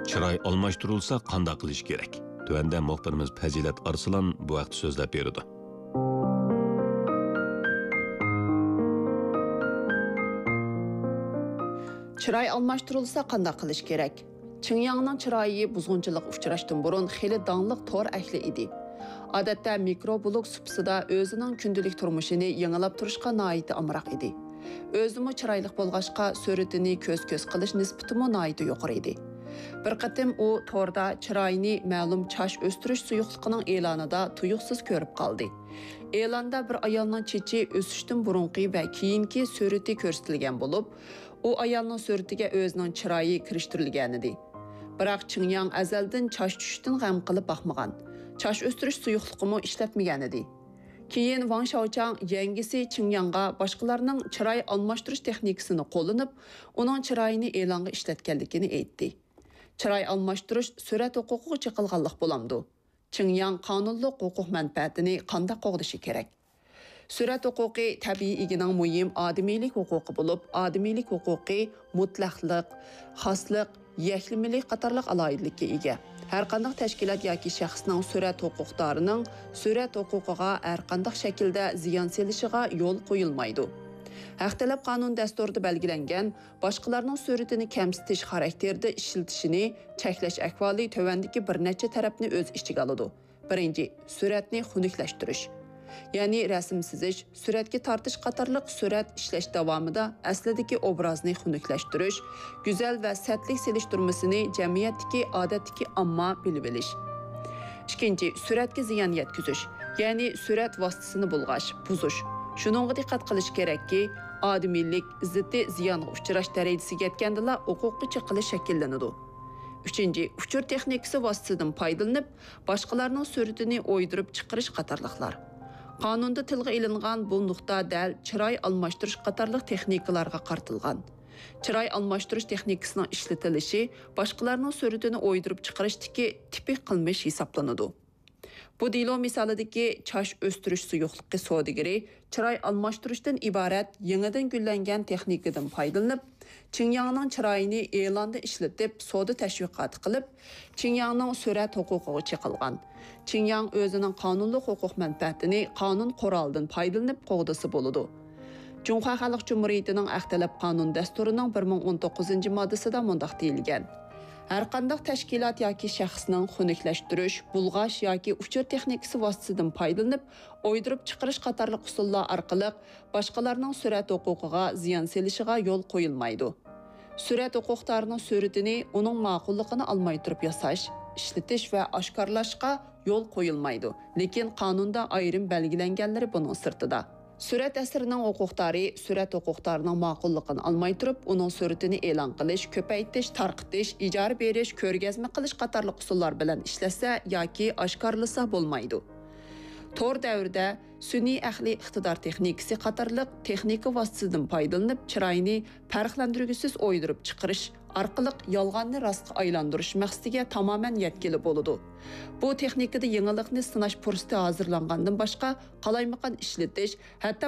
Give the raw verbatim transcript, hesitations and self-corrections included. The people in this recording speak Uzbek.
Chiroy almashtirilsa qanday qilish kerak? Tövəndə muxbirimiz Fəzilət Arslan bu vaxt sözləb berdi. Chiroy almashtirilsa qanday qilish kerak? Çinyanның chiroyi buzg'unchilik uchrashdan burun xeli dangliq tor ahli edi. Odatda mikroblog supsida o'zining kundalik turmushini yangilab turishga noiti amroq edi. O'zimi chiroyli bo'lg'achqa suratini ko'z-ko'z qilish nisbati noiti yuqori edi. Bir qatim u torda chiroyini ma'lum chash o'stirish suyuqligining e'lonida tuyuqsiz ko'rib qoldi. E'londa bir ayolning chechi o'sishdan burunqi va keyingi surati ko'rsatilgan bo'lib, u ayolning suratiga o'zining chiroyi kirishtirilgan edi. Biroq Chinyang azaldan chash tushishdan g'am qilib baxmagan. Chash o'stirish suyuqligini ishlatmagan edi. Keyin Wang Shaochang yangisi Chinyangga boshqalarning chiroy almashtirish texnikasini qo'llanib, uning chiroyini e'longa ishlatganligini aytdi. Chiroy almashtirish surat huquqiga chiqilganlik bo'lamdi. Chinyang qonunli huquq manfaatini qanday qo'g'dishi kerak? Surat huquqi tabiiy egining muhim odamiylik huquqi bo'lib, odamiylik huquqi mutlaqlik, xoslik, yaklimilik qatorliq aloyidlikka ega. Har qanday tashkilot yoki shaxsning surat huquqdorining surat huquqiga har qanday shaklda ziyon selishiga yo'l qo'yilmaydi. Haq talab qonun dasturida belgilangan boshqalarning suratini kamsitish xarakterida ishlatishini cheklash ahvoli tövəndiki bir necha tarafni o'z ichiga oladi. Birinchi, suratni xunuklashtirish. Ya'ni rasm sizish, suratga tortish qatorliq surat ishlash davomida aslidagi obrazni xunuklashtirish, go'zal va satlik selishtirmasini jamiyatdagi odatdagi ammo bilib olish. Ikkinchi, suratga ziyon yetkazish, ya'ni surat vositasini bulg'ash, buzish. Shuningga diqqat qilish kerakki, odamiylik izzati ziyonga uchrash darajasiga yetgandala huquqiy chiqilish shakllanadi. Uchinchi, uchur texnikasi vositasidan foydalanib, boshqalarning suratini o'ydirib chiqarish qatorliqlar. Qonunda tilga ilingan bu nuqta dal chiroy almashtirish qatorliq texnikalarga qartilgan. Chiroy almashtirish texnikasining ishlatilishi boshqalarning suratini o'ydirib chiqarishdagi tipik qilmish hisoblanadi. Bu dilo misolidagi chash o'stirish suyuqligi savdogari chiroy almashtirishdan iborat yangidan gullangan texnikadan foydalanib, Chinyangning chiroyini e'londa ishlatib, savdo tashviqot qilib, Chinyangning surat huquqiga chiqilgan. Chinyang o'zining qonunli huquq manfaatini qonun qurolidan foydalanib qo'g'disi bo'ladi. Junxo Xalq Jumhuriyatining Ahtalab qonun dasturining bir ming o'n to'qqizinchi moddasida mundaq deyilgan. Har qanday tashkilot yoki shaxsning xunuklashtirish, bulg'ash yoki uchur texnikasi vositasidan foydalanib, o'ydirib chiqarish qatorliq usullar orqali boshqalarning surat huquqiga ziyon selishiga yo'l qo'yilmaydi. Surat huquqdorining suratini uning ma'qulligini olmay turib yasash, ishlatish va oshkorlashga yo'l qo'yilmaydi. Lekin qonunda ayrim belgilanganlari buning sirtida. Surat asrining huquqdori surat huquqdorining ma'qulligini olmay turib, uning suratini e'lon qilish, ko'paytirish, tarqitish, ijara berish, ko'rgazma qilish qatorliq usullar bilan ishlasa yoki oshkorlasa bo'lmaydi. Tor davrida sun'iy ahli iqtidor texnikasi qatorliq texnika vositasidan foydalanib, chiroyini farqlantirgisiz o'ydirib chiqarish orqali yolg'onni rostga aylantirish maqsadiga tamoman yetkili bo'ladi. Bu texnikada yangilikni sinash fursati hozirlangandan boshqa qalaymaqan ishlatish, hatto